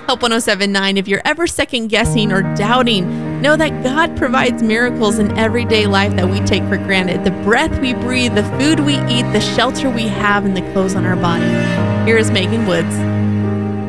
Help 1079, if you're ever second guessing or doubting, know that God provides miracles in everyday life that we take for granted. The breath we breathe, the food we eat, the shelter we have, and the clothes on our body. Here is Megan Woods.